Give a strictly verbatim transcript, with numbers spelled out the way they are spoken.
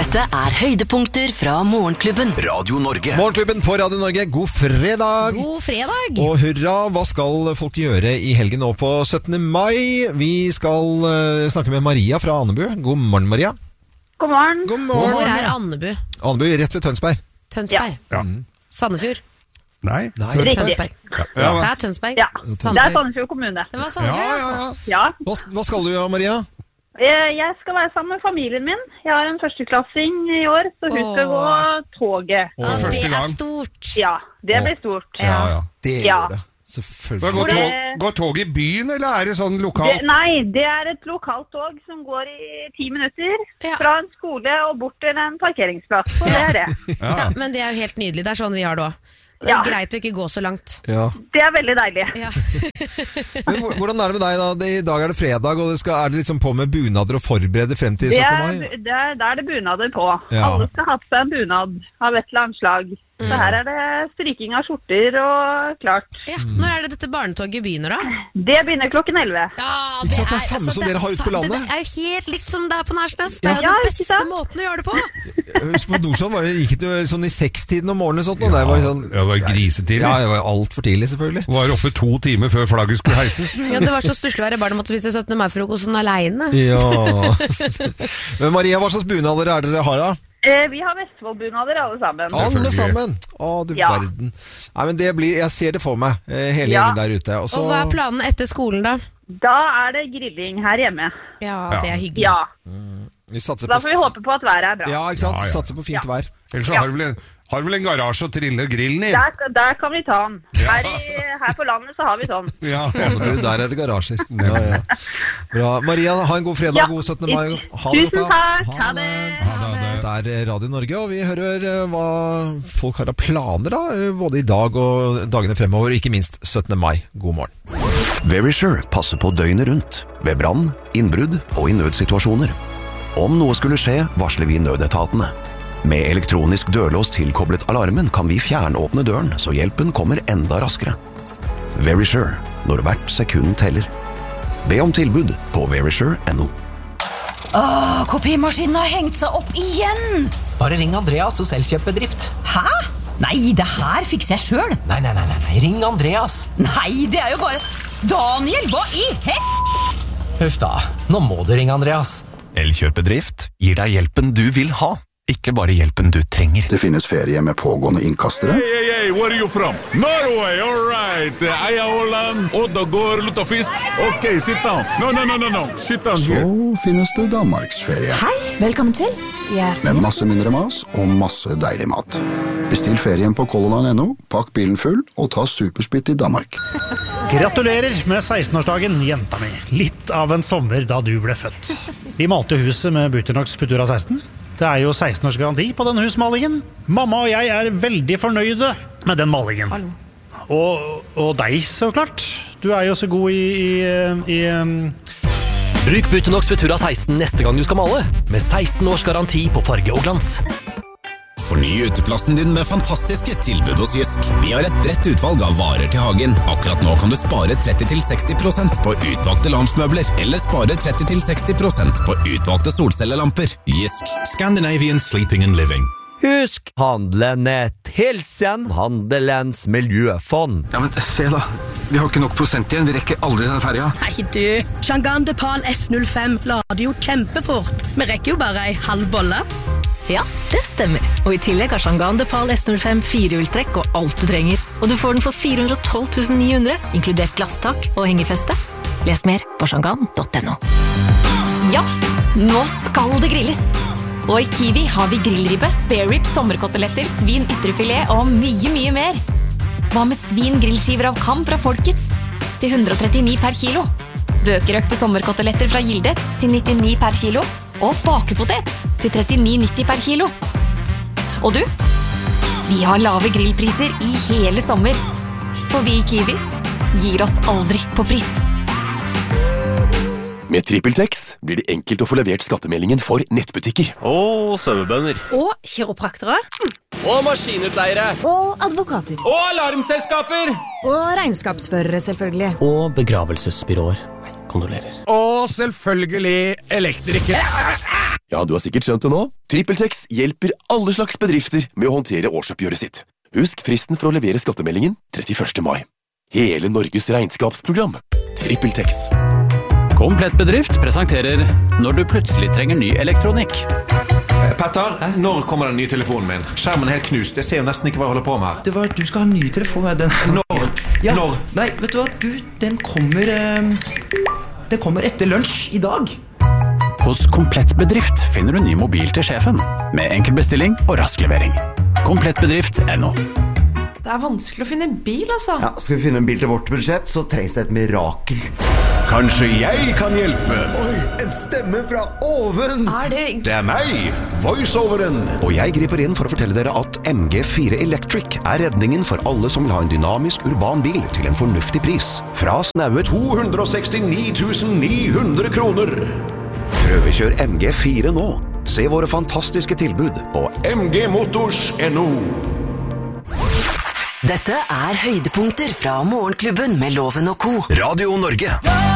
Dette er høydepunkter fra Morgenklubben. Radio Norge. Morgenklubben på Radio Norge, god fredag. God fredag. Og hurra, hva skal folk gjøre i helgen nå på syttende mai? Vi skal uh, snakke med Maria fra Andebu. God morgen, Maria. God morgen. God morgen. Hvor er Andebu? Andebu, rett ved Tønsberg. Tønsberg. Ja. Sandefjord. Nei. Nei. Tønsberg. Ja. Det er Tønsberg. Ja, det er Sandefjord kommune. Det var Ja, Sandefjord. ja, ja. Ja, Hva, hva skal du gjøre, Maria? Eh, jeg skal være sammen med familien min. Jeg har en førsteklassing i år, så hun skal gå toget. Å, Ja, første det er gang. stort. Ja, det blir stort. Ja, ja. Det Ja. gjør det. Men Selvfølgelig. Går, tog, Det- går tog i byen, eller er det sånn Det, lokalt? nei, det er et lokalt tog som går i ti minutter Ja. fra en skole og bort til en parkeringsplass. Så det er det. Ja, men det er jo helt nydelig. Det er sånn vi har det også. Det er Ja. greit å ikke gå så langt. Ja. Det er veldig deilig. Ja. Men hvor- hvordan er det med deg da? Det, I dag er det fredag, og det skal, er det liksom på med bunader og forberede frem til Det syttende er, mai? det er, da er det bunader på. Ja. Alle skal ha på seg en bunad av et eller annet slag. Så her er det stryking av skjorter og klart. Ja. Når er det dette barnetoget begynner da? Det begynner klokken elleve. Ja, Ikke sant, det er samme som dere har ute på landet? Det er jo helt likt som det er på Nærsnes. Det er jo Ja, den ikke beste sant? måten å gjøre det på. Husk på Nordsjøen var det, gikk det sånn i sekstiden om morgenen og sånt, og det var sånn... Ja, det var grisetidlig. Ja, det var alt for tidlig, selvfølgelig. Var oppe to timer før flagget skulle heises. Ja, det var så stusslig å være barn måtte vise syttende mai-frokosten alene. Ja. Men Maria, hva slags bunader er det dere har da? Eh, vi har Vestfold-bunader alle sammen. Alle Selvfølgelig. sammen. Å, du Ja. verden. Nei, men det blir, jeg ser det for meg, eh, hele Ja. gjengen der ute. Og så, Og hva er planen etter skolen da? Da er det grilling her hjemme. Ja, Ja. det er hyggelig. Ja, vi satser da på... får vi håpe på at været er bra. Ja, ikke sant? Ja, ja. Satser på fint Ja. vær. Ellers så Ja. har du vel en, har du vel en garasje å trille grillen i? Der, der kan vi ta den. Her, i, her på landet så har vi sånn. Ja. Andebu, der er det garasjer. Ja, ja. Bra. Maria, ha en god fredag, Ja. god syttende mai. Ha det Tusen godt, da. takk. Ha det. Det er Radio Norge, og vi hører eh, hva folk har av planer da, eh, både i dag og dagene fremover, ikke minst syttende mai. God morgen. Verisure passer på døgnet rundt, ved brann, innbrudd og i nødsituasjoner. Om noe skulle skje, varsler vi nødetatene. Med elektronisk dørlås tilkoblet alarmen kan vi fjernåpne døren, så hjelpen kommer enda raskere. Verisure, når hvert sekund teller. Be om tilbud på verisure punktum no. Åh, kopimaskinen har hengt seg opp igjen! Bare ring Andreas hos Elkjøp-bedrift. Hæ? Nei, det her fikser jeg selv. Nei, nei, nei, nei, nei, ring Andreas. Nei, det er jo bare... Daniel, hva i hel... Huff da, nå må du ringe Andreas. Elkjøp-bedrift gir deg hjelpen du vil ha, ikke bare hjelpen du trenger. Det finnes ferie med pågående innkastere. Hey, hey, hey, where are you from? Norway, all right. Eia Holland, Oddagård, Luttafisk. Ok, sit down. No, no, no, no, no. Sit down Så here. finnes det Danmarksferie. Hei, velkommen til. Jeg er Med masse mindre mas og masse deilig mat. Bestill ferien på Color Line punktum no, pakk bilen full og ta superspeed i Danmark. Gratulerer med sekstenårsdagen, jenta mi. Litt av en sommer da du ble født. Vi malte huset med Buternox Futura seksten. Det er jo seksten års garanti på denne husmalingen. Mamma og jeg er veldig fornøyde med den malingen. Og, og deg, så klart. Du er jo så god i... i, i um... Bruk Buternox Futura seksten neste gang du skal male, med seksten års garanti på farge og glans. Forny uteplassen din med fantastiske tilbud hos Jysk. Vi har et bredt utvalg av varer til hagen. Akkurat nå kan du spare tretti til seksti prosent på utvalgte loungemøbler, eller spare tretti til seksti prosent på utvalgte solcellelamper. Jysk. Scandinavian Sleeping and Living. Husk, handelens hilsen, handelens miljøfond. Ja, men se da. Vi har ikke nok prosent igjen. Vi rekker aldri den ferja. Nei du, Shangan Depal S null fem lader jo kjempefort. Vi rekker jo bare ei halv bolle. Ja, det stemmer. Og i tillegg har Shangan Depal S null fem firehjulstrekk og alt du trenger. Og du får den for fire hundre og tolv tusen ni hundre, inkludert glasstak og hengefeste. Les mer på shangan punktum no. Ja, nå skal det grilles. Og i Kiwi har vi grillribbe, spare rib, sommerkoteletter, svin, ytrefilet og mye, mye mer. Hva med svin grillskiver av Kam fra Folkets til hundre og trettini per kilo? Bøkerøkte sommerkoteletter fra Gilde til nittini per kilo. Og bakepotet til trettini nitti per kilo. Og du, vi har lave grillpriser i hele sommer. For vi i Kiwi gir oss aldri på pris. Med TrippelTex blir det enkelt å få levert skattemeldingen for nettbutikker. Og sauebønder. Og kiropraktere. Og maskinutleiere. Og advokater. Og alarmselskaper. Og regnskapsførere, selvfølgelig. Og begravelsesbyråer. Kondolerer. Og selvfølgelig elektrikere. Ja, du har sikkert skjønt det nå. TrippelTex hjelper alle slags bedrifter med å håndtere årsoppgjøret sitt. Husk fristen for å levere skattemeldingen trettiførste mai. Hele Norges regnskapsprogram. TrippelTex. Komplett bedrift presenterer Når du plutselig trenger ny elektronikk. Petter, når kommer den nye telefonen min? Skjermen er helt knust, jeg ser jo nesten ikke hva jeg holder på med her. Det var, du skal ha en ny telefon. Den... Når? Ja. Når? Nei, vet du hva, Gud, den kommer eh, Den kommer etter lunsj i dag. Hos Komplett Bedrift finner du ny mobil til sjefen, med enkel bestilling og rask levering. komplettbedrift punktum no. Det er vanskelig å finne bil, altså. Ja, skal vi finne en bil til vårt budsjett, så trengs det et mirakel. Kanskje jeg kan hjelpe? Oi, en stemme fra oven! Er det... Det er meg, voiceoveren. Og jeg griper inn for å fortelle dere at M G fire Electric er redningen for alle som vil ha en dynamisk urban bil til en fornuftig pris. Fra snaue to hundre sekstini tusen ni hundre kroner. Prøvekjør M G fire nå. Se våre fantastiske tilbud på m g motors punktum no. Dette er høydepunkter fra Morgenklubben med Loven og Co. Radio Norge.